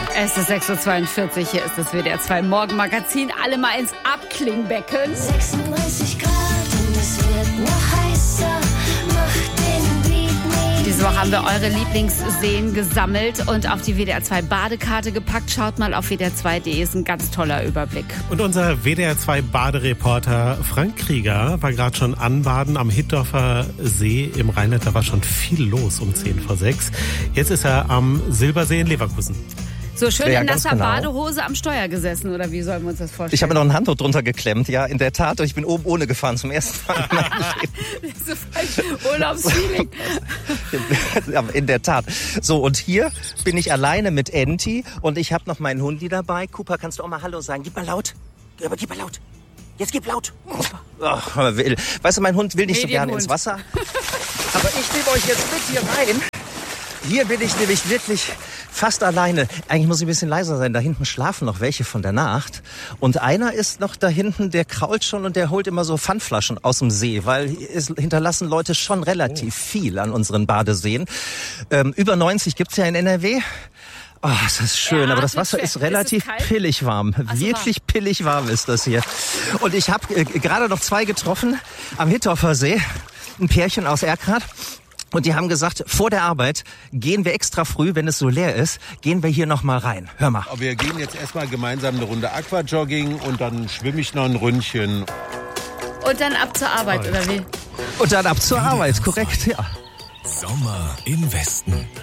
Es ist 6.42 Uhr, hier ist das WDR 2 Morgenmagazin. Alle mal ins Abklingbecken. 36 Grad und es wird noch heißer. Macht den Beat nicht. Diese Woche haben wir eure Lieblingsseen gesammelt und auf die WDR 2 Badekarte gepackt. Schaut mal auf WDR2.de, ist ein ganz toller Überblick. Und unser WDR 2 Badereporter Frank Krieger war gerade schon anbaden am Hittorfer See im Rheinland. Da war schon viel los um 6:10. Jetzt ist er am Silbersee in Leverkusen. So schön Ja, in ganz nasser genau. Badehose am Steuer gesessen, oder wie sollen wir uns das vorstellen? Ich habe mir noch ein Handtuch drunter geklemmt, ja, in der Tat. Und ich bin oben ohne gefahren zum ersten Mal in meinem Leben. So falsch Urlaubsfeeling. Ja, in der Tat. So, und hier bin ich alleine mit Enti und ich habe noch meinen Hundi dabei. Cooper, kannst du auch mal Hallo sagen? Gib mal laut. Aber gib mal laut. Jetzt gib laut. Ach, weißt du, mein Hund will nicht so gerne ins Wasser. Aber ich nehme euch jetzt mit hier rein. Hier bin ich nämlich wirklich fast alleine. Eigentlich muss ich ein bisschen leiser sein. Da hinten schlafen noch welche von der Nacht. Und einer ist noch da hinten, der krault schon und der holt immer so Pfandflaschen aus dem See, weil es hinterlassen Leute schon relativ viel an unseren Badeseen. Über 90 gibt's ja in NRW. Oh, das ist schön, Ja, aber das Wasser ist relativ pillig warm. Wirklich pillig warm ist das hier. Und ich habe gerade noch 2 getroffen am Hittorfer See. Ein Pärchen aus Erkrath. Und die haben gesagt, vor der Arbeit gehen wir extra früh, wenn es so leer ist, gehen wir hier noch mal rein. Hör mal. Aber wir gehen jetzt erstmal gemeinsam eine Runde Aquajogging und dann schwimme ich noch ein Ründchen. Und dann ab zur Arbeit, oder wie? Und dann ab zur Arbeit, korrekt, ja. Sommer im Westen.